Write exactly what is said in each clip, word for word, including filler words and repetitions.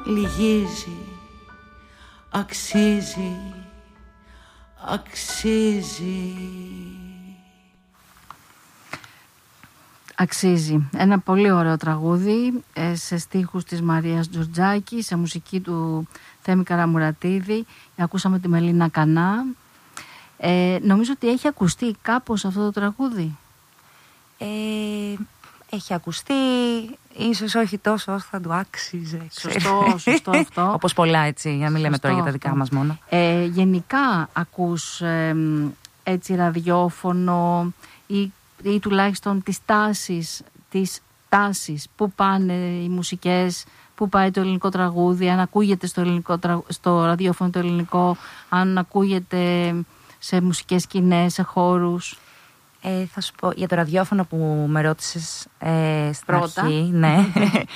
λυγίζει, αξίζει, αξίζει. Αξίζει. Ένα πολύ ωραίο τραγούδι σε στίχους της Μαρίας Τζουρτζάκη, σε μουσική του Θέμη Καραμουρατίδη. Ακούσαμε τη Μελίνα Κανά. Ε, νομίζω ότι έχει ακουστεί κάπως αυτό το τραγούδι. Ε, έχει ακουστεί, ίσως όχι τόσο όσο θα του άξιζε. Σωστό, σωστό αυτό. Όπως πολλά, έτσι, για να μην λέμε τώρα για τα δικά αυτό μας μόνο. Ε, γενικά ακούς ε, έτσι ραδιόφωνο ή, ή τουλάχιστον τις τάσεις, τις τάσεις, πού πάνε οι μουσικές, πού πάει το ελληνικό τραγούδι, αν ακούγεται στο, ελληνικό, στο ραδιόφωνο το ελληνικό, αν ακούγεται σε μουσικές σκηνές, σε χώρους. Ε, θα σου πω για το ραδιόφωνο που με ρώτησες ε, στην πρώτα. Αρχή, ναι.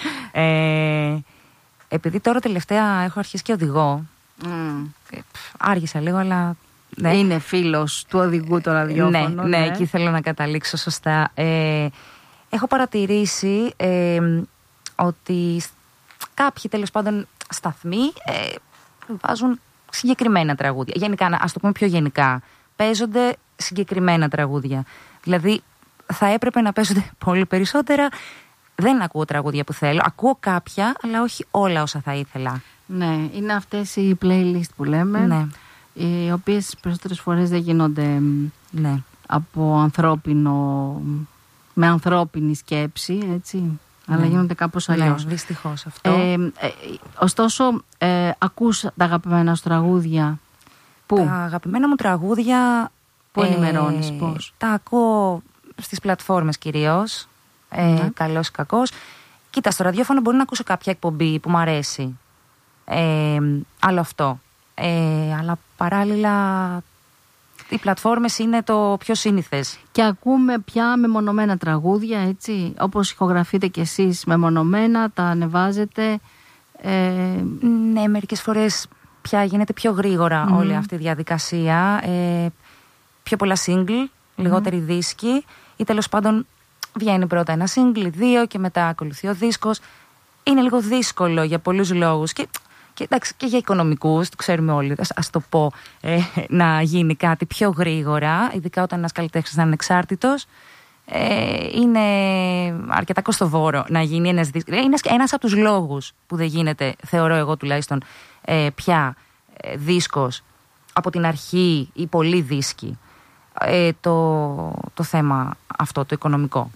ε, επειδή τώρα τελευταία έχω αρχίσει και οδηγώ. Mm. Ε, άργησα λίγο, αλλά ναι. Είναι φίλος του οδηγού το ραδιόφωνο. Ναι, ναι, ναι, εκεί θέλω να καταλήξω σωστά. Ε, έχω παρατηρήσει ε, ότι κάποιοι τέλος πάντων σταθμοί ε, βάζουν συγκεκριμένα τραγούδια. Γενικά, ας το πούμε πιο γενικά, παίζονται συγκεκριμένα τραγούδια. Δηλαδή, θα έπρεπε να παίζονται πολύ περισσότερα. Δεν ακούω τραγούδια που θέλω. Ακούω κάποια, αλλά όχι όλα όσα θα ήθελα. Ναι, είναι αυτές οι playlist που λέμε, ναι. οι οποίες περισσότερες φορές δεν γίνονται ναι. από ανθρώπινο, με ανθρώπινη σκέψη, έτσι. Ναι. Αλλά γίνονται κάπως αλλιώς. Ναι, δυστυχώς αυτό. Ε, ε, ωστόσο, ε, ακούς τα αγαπημένα σου τραγούδια. Πού? Τα αγαπημένα μου τραγούδια... Πού ενημερώνεις, ε, πώς? Τα ακούω στις πλατφόρμες κυρίως. Ε, ναι. Καλός ή κακός. Κοίτα, στο ραδιόφωνο μπορεί να ακούσω κάποια εκπομπή που μου αρέσει. Ε, άλλο αυτό. Ε, αλλά παράλληλα... Οι πλατφόρμες είναι το πιο σύνηθες. Και ακούμε πια μεμονωμένα τραγούδια, έτσι, όπως ηχογραφείτε κι εσείς μεμονωμένα, τα ανεβάζετε. Ε... Ναι, μερικές φορές πια γίνεται πιο γρήγορα mm. όλη αυτή η διαδικασία. Ε, πιο πολλά single, λιγότεροι mm. δίσκοι, ή τέλος πάντων βγαίνει πρώτα ένα single, δύο και μετά ακολουθεί ο δίσκος. Είναι λίγο δύσκολο για πολλούς λόγους. Και... Και, εντάξει, και για οικονομικούς, το ξέρουμε όλοι, ας, ας το πω, ε, να γίνει κάτι πιο γρήγορα, ειδικά όταν ένας καλλιτέχνης είναι ανεξάρτητος. Ε, είναι αρκετά κοστοβόρο να γίνει ένας δίσκος. Είναι ένας από τους λόγους που δεν γίνεται, θεωρώ εγώ τουλάχιστον, ε, πια ε, δίσκος από την αρχή ή πολλοί δίσκοι. Ε, το, το θέμα αυτό, το οικονομικό.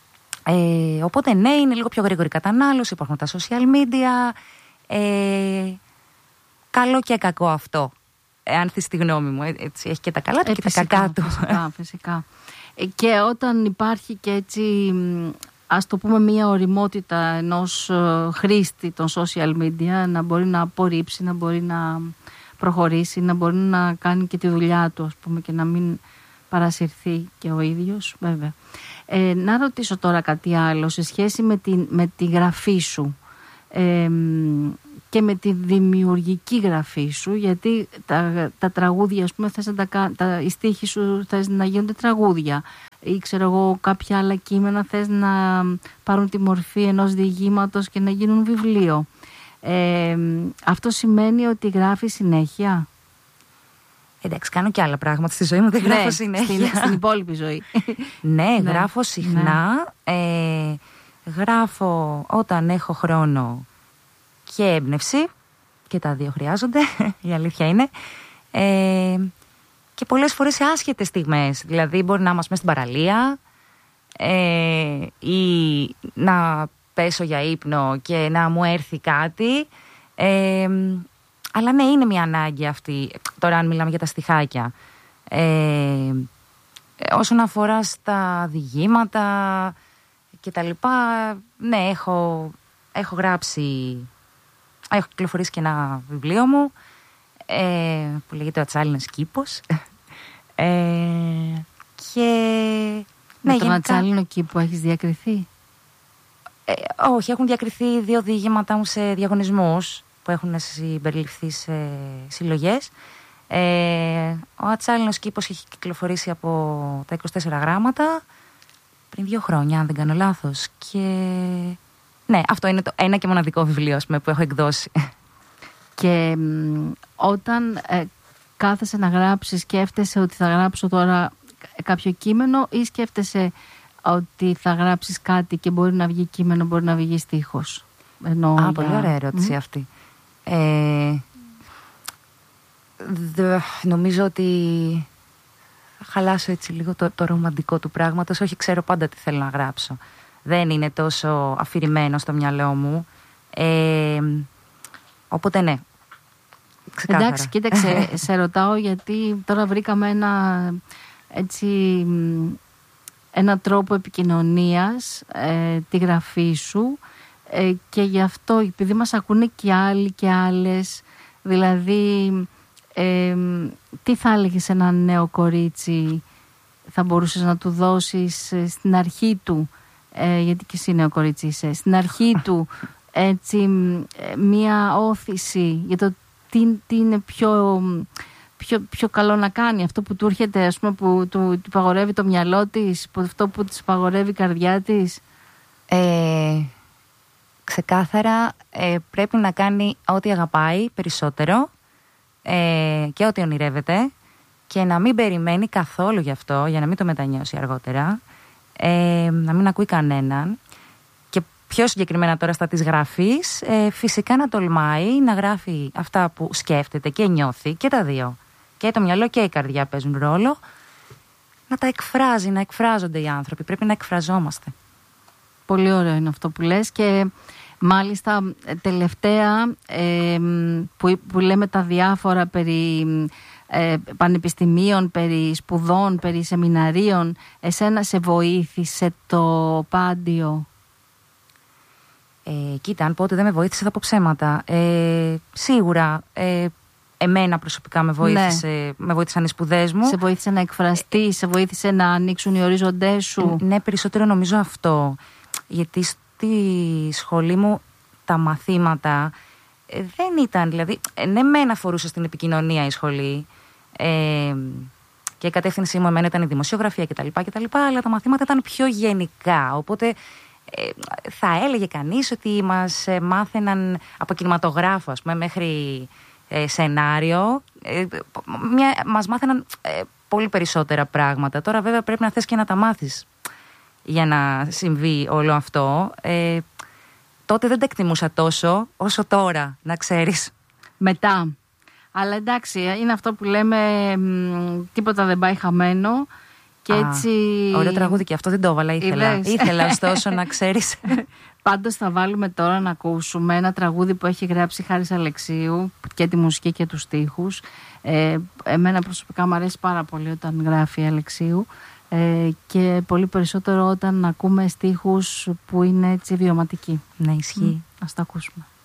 Ε, οπότε ναι, είναι λίγο πιο γρήγορη κατανάλωση, υπάρχουν τα social media. Ε, καλό και κακό αυτό, εάν θες τη γνώμη μου, έτσι, έχει και τα καλά του ε, και φυσικά, τα κακά του. Φυσικά, φυσικά. Ε, και όταν υπάρχει και έτσι, ας το πούμε, μια ωριμότητα ενός ε, χρήστη των social media, να μπορεί να απορρίψει, να μπορεί να προχωρήσει, να μπορεί να κάνει και τη δουλειά του, ας πούμε, και να μην παρασυρθεί και ο ίδιος, βέβαια. Ε, να ρωτήσω τώρα κάτι άλλο σε σχέση με τη, με τη γραφή σου. Ε, και με τη δημιουργική γραφή σου, γιατί τα, τα τραγούδια, ας πούμε, θες να τα, τα, οι στίχοι σου θες να γίνονται τραγούδια ή ξέρω εγώ κάποια άλλα κείμενα θες να πάρουν τη μορφή ενός διηγήματος και να γίνουν βιβλίο. Ε, αυτό σημαίνει ότι γράφεις συνέχεια? Εντάξει, κάνω και άλλα πράγματα στη ζωή μου, δεν γράφω ναι, συνέχεια. Στην, στην υπόλοιπη ζωή. ναι, ναι, γράφω συχνά. Ναι. Ε, Γράφω όταν έχω χρόνο και έμπνευση, και τα δύο χρειάζονται, η αλήθεια είναι, ε, και πολλές φορές σε άσχετες στιγμές. Δηλαδή μπορεί να είμαστε μέσα στην παραλία ε, ή να πέσω για ύπνο και να μου έρθει κάτι, ε, αλλά ναι, είναι μια ανάγκη αυτή, τώρα αν μιλάμε για τα στιχάκια. Ε, όσον αφορά στα διηγήματα και τα λοιπά, ναι, έχω, έχω γράψει, έχω κυκλοφορήσει και ένα βιβλίο μου ε, που λέγεται «Ο Ατσάλινος Κήπος». Ε, και... Με ναι, τον γενικά... Ατσάλινο Κήπο έχεις διακριθεί? Ε, όχι, έχουν διακριθεί δύο διηγήματά μου σε διαγωνισμούς που έχουν συμπεριληφθεί σε συλλογές. Ε, ο Ατσάλινος Κήπος έχει κυκλοφορήσει από τα είκοσι τέσσερα γράμματα πριν δύο χρόνια, αν δεν κάνω λάθος. Και Ναι, αυτό είναι το ένα και μοναδικό βιβλίο πούμε, που έχω εκδώσει. Και μ, όταν ε, κάθεσαι να γράψεις, σκέφτεσαι ότι θα γράψω τώρα κάποιο κείμενο ή σκέφτεσαι ότι θα γράψεις κάτι και μπορεί να βγει κείμενο, μπορεί να βγει στίχος? Ενώ Α, για... πολύ ωραία ερώτηση mm. αυτή. Ε, δε, νομίζω ότι θα χαλάσω έτσι λίγο το, το ρομαντικό του πράγματος. Όχι, ξέρω πάντα τι θέλω να γράψω. Δεν είναι τόσο αφηρημένο στο μυαλό μου. Ε, οπότε ναι, ξεκάθαρα. Εντάξει, κοίταξε, σε ρωτάω γιατί τώρα βρήκαμε ένα, έτσι, ένα τρόπο επικοινωνίας, ε, τη γραφή σου, ε, και γι' αυτό, επειδή μας ακούνε και άλλοι και άλλες, δηλαδή ε, τι θα έλεγες σε ένα νέο κορίτσι, θα μπορούσες να του δώσεις ε, στην αρχή του, ε, γιατί και εσύ νέο κορίτσι είσαι, στην αρχή του έτσι ε, μία όθηση για το τι, τι είναι πιο, πιο, πιο καλό να κάνει, αυτό που του έρχεται, ας πούμε, που του, του παγορεύει το μυαλό της, που, αυτό που της παγορεύει η καρδιά της. Ε, ξεκάθαρα ε, πρέπει να κάνει ό,τι αγαπάει περισσότερο ε, και ό,τι ονειρεύεται και να μην περιμένει καθόλου γι' αυτό, για να μην το μετανιώσει αργότερα, ε, να μην ακούει κανέναν. Πιο συγκεκριμένα τώρα στα της γραφής, ε, φυσικά να τολμάει να γράφει αυτά που σκέφτεται και νιώθει, και τα δύο. Και το μυαλό και η καρδιά παίζουν ρόλο. Να τα εκφράζει, να εκφράζονται οι άνθρωποι. Πρέπει να εκφραζόμαστε. Πολύ ωραίο είναι αυτό που λες και μάλιστα τελευταία ε, που, που λέμε τα διάφορα περί ε, πανεπιστημίων, περί σπουδών, περί σεμιναρίων, εσένα σε βοήθησε το Πάντιο? Ε, κοίτα, αν πω ότι δεν με βοήθησε θα πω ψέματα. Ε, σίγουρα ε, εμένα προσωπικά με, βοήθησε, ναι. με βοήθησαν οι σπουδές μου. Σε βοήθησε να εκφραστεί, ε, σε βοήθησε να ανοίξουν οι ορίζοντές σου? Ναι, περισσότερο νομίζω αυτό. Γιατί στη σχολή μου τα μαθήματα ε, δεν ήταν, δηλαδή, ε, ναι μεν αφορούσε στην επικοινωνία η σχολή ε, και η κατεύθυνσή μου εμένα ήταν η δημοσιογραφία κτλ, κτλ, αλλά τα μαθήματα ήταν πιο γενικά, οπότε Ε, θα έλεγε κανείς ότι μας ε, μάθαιναν από κινηματογράφο, ας πούμε, μέχρι ε, σενάριο. Ε, μια, μας μάθαιναν ε, πολύ περισσότερα πράγματα. Τώρα βέβαια πρέπει να θες και να τα μάθεις για να συμβεί όλο αυτό. Ε, τότε δεν τα εκτιμούσα τόσο όσο τώρα, να ξέρεις. Μετά. Αλλά εντάξει, είναι αυτό που λέμε, μ, τίποτα δεν πάει χαμένο. Και έτσι... Α, ωραίο τραγούδι και αυτό, δεν το έβαλα, ήθελα. Ήθελα ωστόσο να ξέρεις. Πάντως θα βάλουμε τώρα να ακούσουμε ένα τραγούδι που έχει γράψει Χάρης Αλεξίου, και τη μουσική και τους στίχους. Ε, εμένα προσωπικά μου αρέσει πάρα πολύ όταν γράφει Αλεξίου, ε, και πολύ περισσότερο όταν ακούμε στίχους που είναι έτσι βιωματικοί. Ναι, ισχύει. Mm, ας τα ακούσουμε.